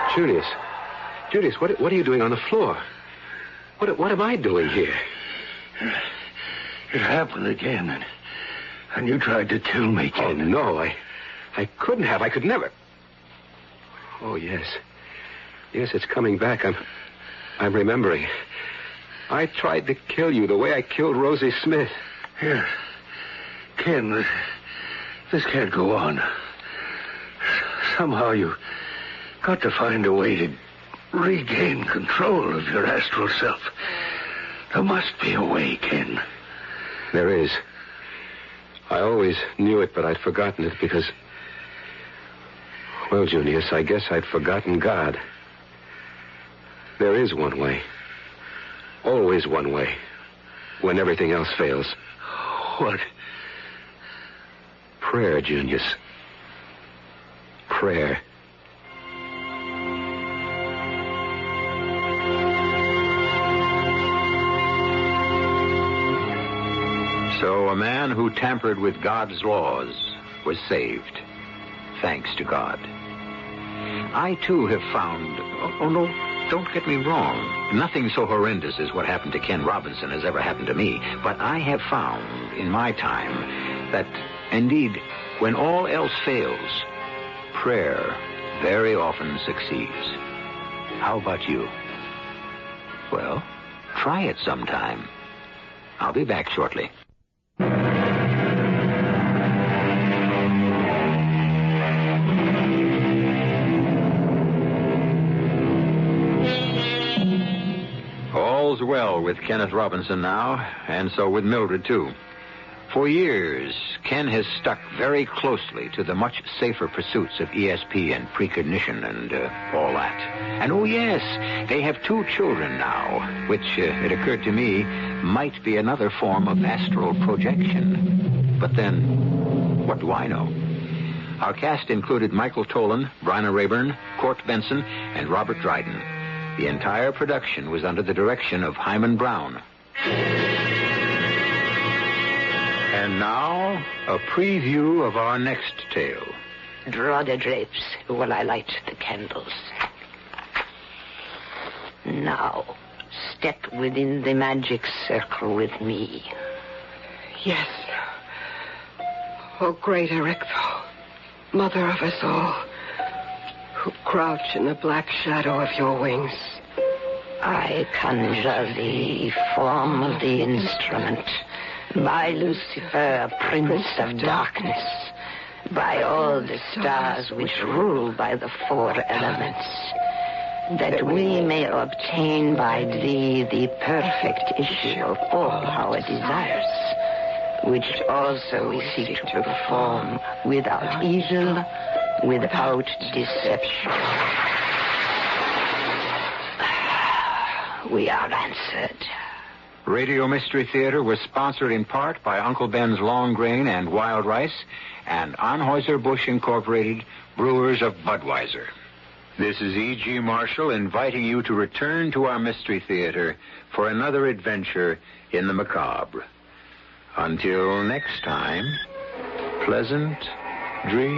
Julius. Julius, what are you doing on the floor? What am I doing here? It happened again, and you tried to kill me, Ken. Oh, no, I couldn't have. I could never. Oh, yes. Yes, it's coming back. I'm remembering. I tried to kill you the way I killed Rosie Smith. Yes. Ken, this can't go on. Somehow you got to find a way to regain control of your astral self. There must be a way, Ken. There is. I always knew it, but I'd forgotten it because... Well, Junius, I guess I'd forgotten God. There is one way. Always one way. When everything else fails. What? Prayer, Junius. Prayer. So a man who tampered with God's laws was saved, thanks to God. I, too, have found... Oh, no, don't get me wrong. Nothing so horrendous as what happened to Ken Robinson has ever happened to me. But I have found, in my time, that, indeed, when all else fails, prayer very often succeeds. How about you? Well, try it sometime. I'll be back shortly. All's well with Kenneth Robinson now, and so with Mildred, too. For years, Ken has stuck very closely to the much safer pursuits of ESP and precognition and all that. And oh yes, they have 2 children now, which, it occurred to me, might be another form of astral projection. But then, what do I know? Our cast included Michael Tolan, Bryna Rayburn, Court Benson, and Robert Dryden. The entire production was under the direction of Hyman Brown. And now, a preview of our next tale. Draw the drapes while I light the candles. Now, step within the magic circle with me. Yes. Oh, great Erectho, mother of us all, who crouch in the black shadow of your wings. I conjure the form of the instrument, by Lucifer, Prince of Darkness, by all the stars which rule by the 4 elements, that we may obtain by thee the perfect issue of all our desires, which also we seek to perform without evil, without deception. We are answered. Radio Mystery Theater was sponsored in part by Uncle Ben's Long Grain and Wild Rice and Anheuser-Busch Incorporated, brewers of Budweiser. This is E.G. Marshall inviting you to return to our Mystery Theater for another adventure in the macabre. Until next time, pleasant dreams.